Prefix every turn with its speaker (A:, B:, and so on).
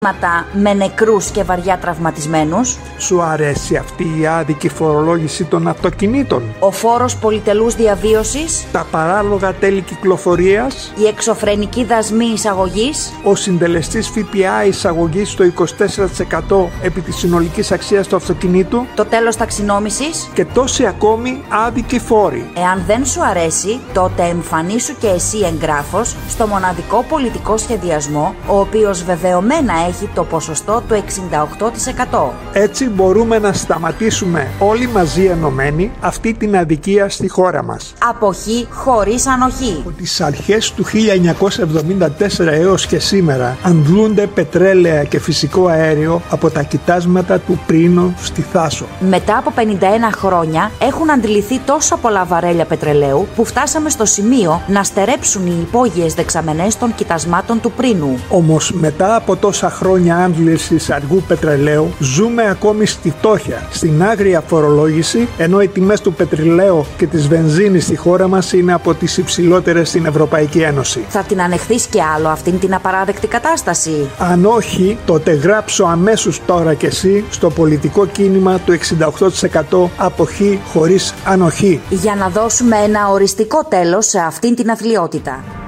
A: με νεκρούς και βαριά τραυματισμένους.
B: Σου αρέσει αυτή η άδικη φορολόγηση των αυτοκινήτων?
A: Ο φόρος πολυτελούς διαβίωσης.
B: Τα παράλογα τέλη κυκλοφορίας.
A: Η εξωφρενική δασμή εισαγωγής.
B: Ο συντελεστής ΦΠΑ εισαγωγής στο 24% επί της συνολικής αξίας του αυτοκινήτου.
A: Το τέλος ταξινόμησης.
B: Και τόσοι ακόμη άδικοι φόροι.
A: Εάν δεν σου αρέσει, τότε εμφανίσου και εσύ εγγράφος στο μοναδικό πολιτικό σχεδιασμό, ο οποίος βεβαιωμένα έχει το ποσοστό του 68%.
B: Έτσι μπορούμε να σταματήσουμε όλοι μαζί ενωμένοι αυτή την αδικία στη χώρα μας.
A: Αποχή χωρίς ανοχή.
B: Από τις αρχές του 1974 έως και σήμερα αντλούνται πετρέλαια και φυσικό αέριο από τα κοιτάσματα του Πρίνο στη Θάσο.
A: Μετά από 51 χρόνια έχουν αντιληφθεί τόσα πολλά βαρέλια πετρελαίου που φτάσαμε στο σημείο να στερέψουν οι υπόγειες δεξαμενές των κοιτασμάτων του Πρίνου.
B: Όμως μετά από τόσα χρόνια άντλησης αργού πετρελαίου ζούμε ακόμη στη φτώχεια, στην άγρια φορολόγηση, ενώ οι τιμές του πετρελαίου και της βενζίνης στη χώρα μας είναι από τις υψηλότερες στην Ευρωπαϊκή Ένωση.
A: Θα την ανεχθείς κι άλλο αυτήν την απαράδεκτη κατάσταση?
B: Αν όχι, τότε γράψω αμέσως τώρα κι εσύ στο πολιτικό κίνημα του 68% αποχή χωρίς ανοχή.
A: Για να δώσουμε ένα οριστικό τέλος σε αυτήν την αθλιότητα.